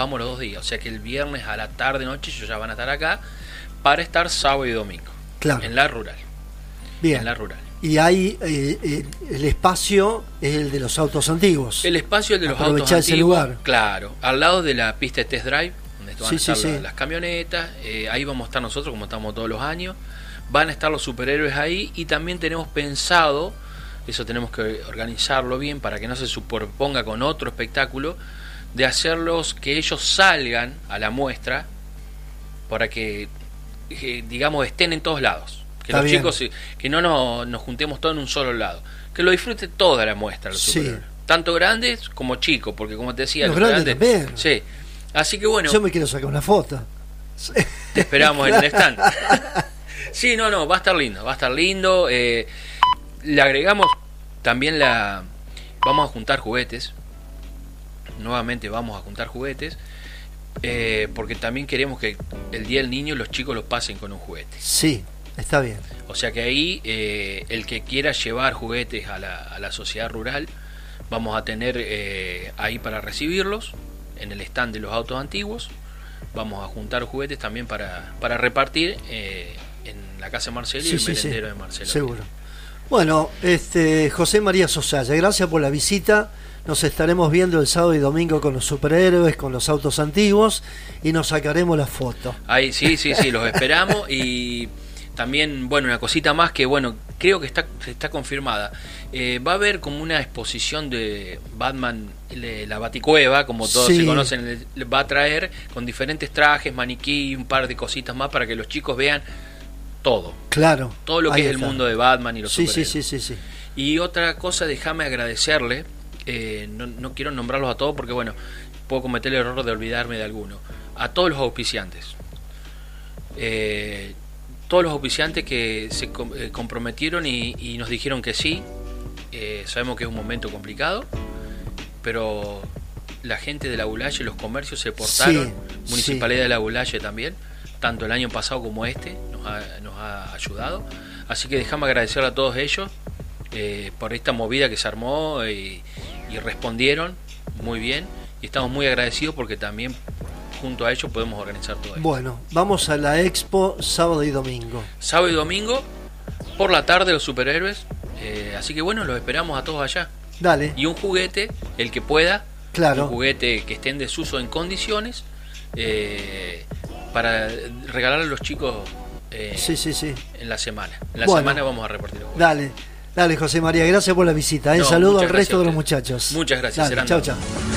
vamos los 2 días. O sea que el viernes a la tarde, noche, ellos ya van a estar acá para estar sábado y domingo. Claro. En la rural. Bien. En la rural. Y hay el espacio es el de los autos antiguos. El espacio es de los autos Aprovechar antiguos. ese lugar. Claro, al lado de la pista de test drive, donde van a estar sí. las camionetas. Ahí vamos a estar nosotros, como estamos todos los años. Van a estar los superhéroes ahí, y también tenemos pensado, eso tenemos que organizarlo bien para que no se superponga con otro espectáculo, de hacerlos que ellos salgan a la muestra para que digamos, estén en todos lados. Que Está los bien. chicos, que no nos juntemos todos en un solo lado. Que lo disfrute toda la muestra, los Sí. superhéroes. Tanto grandes como chicos, porque como te decía, Los grandes también. Sí. Así que bueno, Yo me quiero sacar una foto. te esperamos en el stand. Sí, no, va a estar lindo, va a estar lindo. Le agregamos también vamos a juntar juguetes. Nuevamente vamos a juntar juguetes. Porque también queremos que el Día del Niño los chicos los pasen con un juguete. Sí, está bien. O sea que ahí el que quiera llevar juguetes a la sociedad rural, vamos a tener ahí para recibirlos, en el stand de los autos antiguos. Vamos a juntar juguetes también para repartir en la casa de Marcelo y el merendero de Marcelo. Seguro. Bueno, José María Sosaya, gracias por la visita. Nos estaremos viendo el sábado y domingo con los superhéroes, con los autos antiguos, y nos sacaremos la foto. Ahí sí, los esperamos. Y también, bueno, una cosita más que, bueno, creo que está confirmada. Va a haber como una exposición de Batman, la Baticueva, como todos se conocen, va a traer con diferentes trajes, maniquí y un par de cositas más para que los chicos vean todo. Claro. Todo lo que es el mundo de Batman y los superhéroes. Sí. Y otra cosa, déjame agradecerle, no quiero nombrarlos a todos porque, bueno, puedo cometer el error de olvidarme de alguno. A todos los auspiciantes. Todos los auspiciantes que se comprometieron y nos dijeron que sí. Sabemos que es un momento complicado, pero la gente de La Bulaye, los comercios se portaron, Municipalidad de La Bulaye también, tanto el año pasado como nos ha ayudado. Así que déjame agradecer a todos ellos por esta movida que se armó y respondieron muy bien, y estamos muy agradecidos porque también junto a ellos podemos organizar todo esto. Bueno, vamos a la expo sábado y domingo. Sábado y domingo, por la tarde, los superhéroes. Así que bueno, los esperamos a todos allá. Dale. Y un juguete, el que pueda, claro, un juguete que esté en desuso en condiciones, para regalar a los chicos en la semana. En la semana vamos a repartir. Dale, José María, gracias por la visita. Saludo al resto de los muchachos. Muchas gracias. Chao.